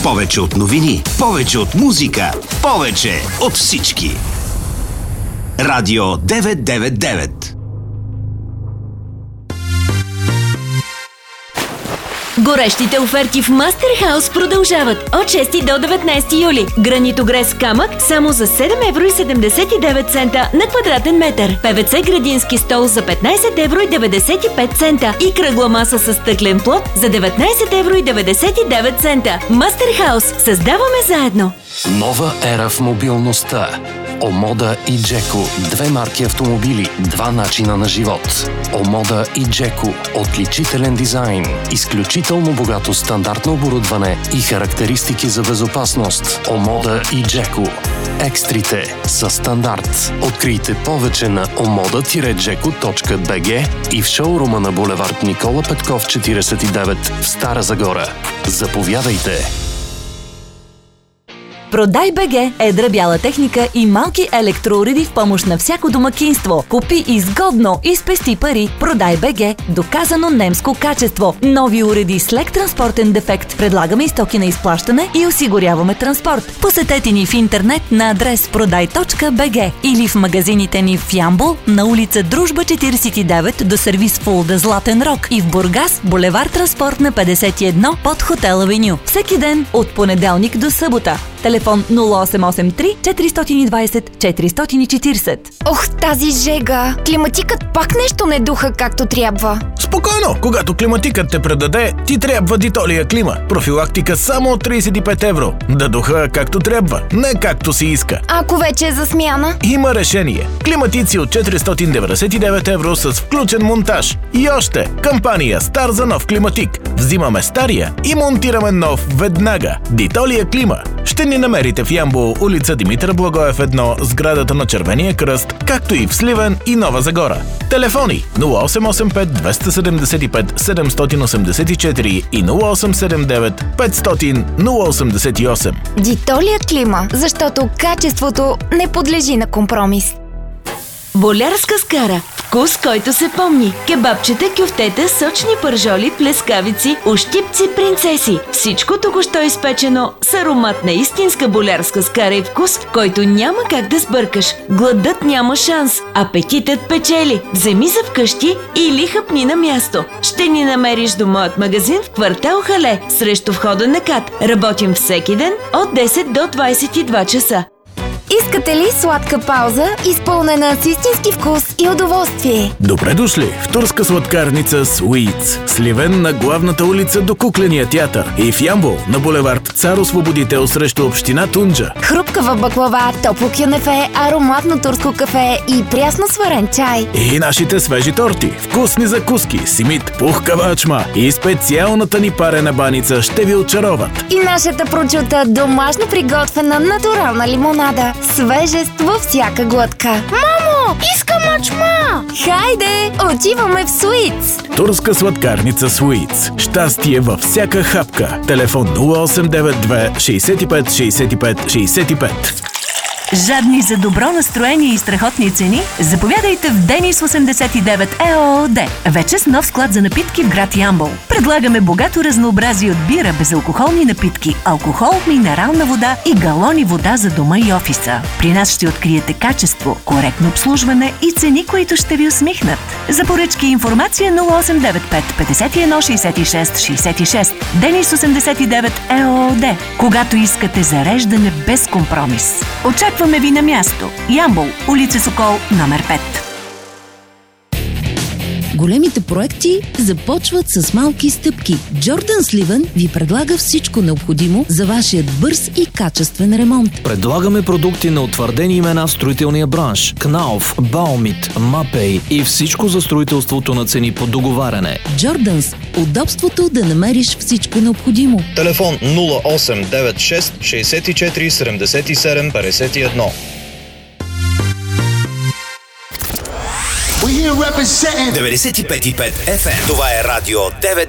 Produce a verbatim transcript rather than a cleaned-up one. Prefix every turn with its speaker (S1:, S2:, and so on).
S1: Повече от новини, повече от музика, повече от всички. Радио деветстотин деветдесет и девет.
S2: Горещите оферти в Мастерхаус продължават от шести до деветнайсети юли. Гранитогрес камък само за седем евро и седемдесет и девет цента на квадратен метър. ПВЦ градински стол за петнайсет евро и деветдесет и пет цента. И кръгла маса с стъклен плод за деветнайсет евро и деветдесет и девет цента. Мастерхаус. Създаваме заедно.
S3: Нова ера в мобилността. Омода и Джеко. Две марки автомобили, два начина на живот. Омода и Джеко. Отличителен дизайн, изключително богато стандартно оборудване и характеристики за безопасност. Омода и Джеко. Екстрите са стандарт. Открийте повече на омода джеко точка би джи и в шоурума на булевард Никола Петков четирийсет и девет в Стара Загора. Заповядайте!
S2: Продай.бг – едра бяла техника и малки електроуреди в помощ на всяко домакинство. Купи изгодно и спести пари. Продай.бг – доказано немско качество. Нови уреди с лек транспортен дефект. Предлагаме и стоки на изплащане и осигуряваме транспорт. Посетете ни в интернет на адрес продай точка би джи или в магазините ни в Ямбол на улица Дружба четирийсет и девет до сервис Фулда Златен Рок и в Бургас булевард Транспорт на петдесет и едно под Хотел Авеню. Всеки ден от понеделник до събота. Телефон нула осем осем три четиристотин и двайсет четиристотин и четирийсет.
S4: Ох, тази жега! Климатикът пак нещо не духа както трябва.
S5: Спокойно! Когато климатикът те предаде, ти трябва Дитолия Клима. Профилактика само от трийсет и пет евро. Да духа както трябва, не както си иска.
S4: Ако вече е за смяна?
S5: Има решение. Климатици от четиристотин деветдесет и девет евро с включен монтаж. И още, кампания Стар за нов климатик. Взимаме стария и монтираме нов веднага. Дитолия Клима. Ще ни намерите в Ямбол, улица Димитър Благоев едно, сградата на Червения кръст, както и в Сливен и Нова Загора. Телефони нула осем осем пет двеста седемдесет и пет седемстотин осемдесет и четири и нула осем седем девет петстотин нула осемдесет и осем.
S4: Дитолия Клима, защото качеството не подлежи на компромис.
S2: Болярска скара. Вкус, който се помни. Кебабчета, кюфтета, сочни пържоли, плескавици, ощипци, принцеси. Всичко току-що изпечено с аромат на истинска болярска скара и вкус, който няма как да сбъркаш. Гладът няма шанс. Апетитът печели. Вземи за вкъщи или хъпни на място. Ще ни намериш до моят магазин в квартал Хале, срещу входа на КАТ. Работим всеки ден от десет до двайсет и два часа.
S4: Искате ли сладка пауза, изпълнена с истински вкус и удоволствие?
S5: Добре дошли в турска сладкарница Sweets. Сливен на главната улица до Кукления театър и в Ямбол на булевард Цар Освободител срещу община Тунджа.
S4: Хрупкава баклава, топло кюнефе, ароматно турско кафе и прясно сварен чай.
S5: И нашите свежи торти, вкусни закуски, симит, пухкава ачма и специалната ни парена баница ще ви очароват.
S4: И нашата прочута домашно приготвена натурална лимонада. Свежест във всяка глътка. Мамо, искам ачма! Хайде, отиваме в Sweets!
S5: Турска сладкарница Sweets. Щастие във всяка хапка. Телефон нула осем девет две шейсет и пет шейсет и пет шейсет и пет.
S2: Жадни за добро настроение и страхотни цени? Заповядайте в Денис осемдесет и девет ЕООД. Вече с нов склад за напитки в град Ямбол. Предлагаме богато разнообразие от бира, безалкохолни напитки, алкохол, минерална вода и галони вода за дома и офиса. При нас ще откриете качество, коректно обслужване и цени, които ще ви усмихнат. За поръчки и информация нула осем девет пет петдесет и едно шейсет и шест шейсет и шест. Денис осемдесет и девет ЕООД. Когато искате зареждане без компромис. Очакваме ви на място. Ямбол, улица Сокол, номер пет.
S6: Големите проекти започват с малки стъпки. Джордан Сливен ви предлага всичко необходимо за вашият бърз и качествен ремонт.
S7: Предлагаме продукти на утвърдени имена в строителния бранш. Кнауф, Баумит, Мапей и всичко за строителството на цени по договаряне.
S6: Джорданс. Удобството да намериш всичко необходимо.
S8: Телефон нула осем девет шест шейсет и четири седемдесет и седем петдесет и едно.
S1: деветдесет и пет и пет еф ем. Това е Радио девет.